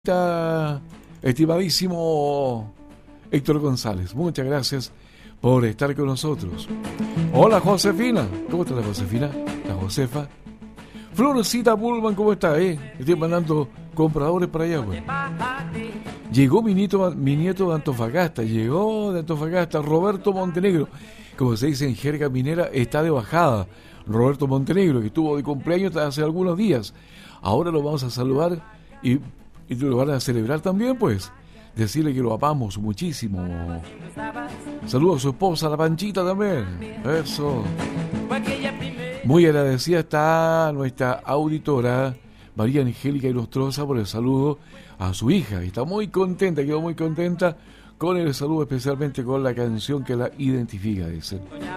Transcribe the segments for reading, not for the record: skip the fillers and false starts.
Estimadísimo Héctor González, muchas gracias por estar con nosotros. Hola Josefina, ¿cómo está la Josefina? La Josefa. Florecita Bullman, ¿cómo está? Estoy mandando compradores para allá, güey. Llegó mi nieto de Antofagasta, Roberto Montenegro. Como se dice en jerga minera, está de bajada. Roberto Montenegro, que estuvo de cumpleaños hace algunos días. Ahora lo vamos a saludar y lo van a celebrar también, pues. Decirle que lo amamos muchísimo. Saludos a su esposa, la Panchita también. Eso. Muy agradecida está nuestra auditora María Angélica Inostroza por el saludo a su hija. Está muy contenta, quedó muy contenta con el saludo, especialmente con la canción que la identifica, dice.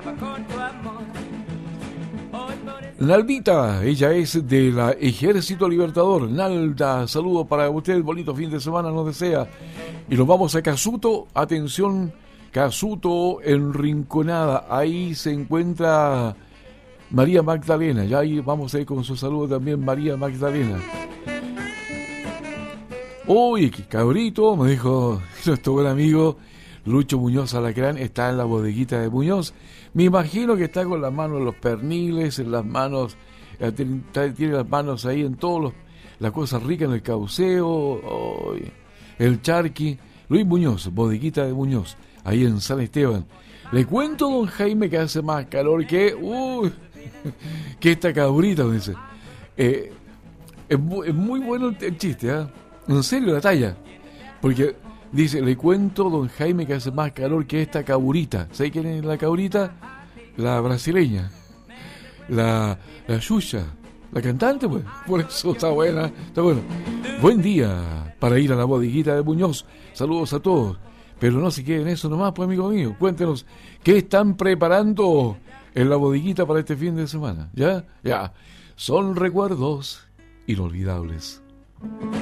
Naldita, ella es del Ejército Libertador. Nalda, saludo para usted, bonito fin de semana nos desea. Y nos vamos a Casuto, atención, Casuto en Rinconada, ahí se encuentra María Magdalena, ya ahí vamos a ir con su saludo también María Magdalena. Uy, cabrito, me dijo nuestro buen amigo Lucho Muñoz Alacrán, está en la bodeguita de Muñoz. Me imagino que está con las manos en los perniles, en las manos, tiene las manos ahí en todas las cosas ricas, en el cauceo, el charqui. Luis Muñoz, bodeguita de Muñoz, ahí en San Esteban. Le cuento, don Jaime, que hace más calor que esta cabrita, dice. Es muy bueno el chiste, ¿eh? En serio, la talla. Porque dice, le cuento, don Jaime, que hace más calor que esta caburita. ¿Sabe quién es la caburita? La brasileña. La Xuxa. La cantante, pues. Por eso está buena. Está bueno. Buen día para ir a la bodeguita de Muñoz. Saludos a todos. Pero no se queden eso nomás, pues, amigo mío. Cuéntenos qué están preparando en la bodeguita para este fin de semana. ¿Ya? Ya. Son recuerdos inolvidables.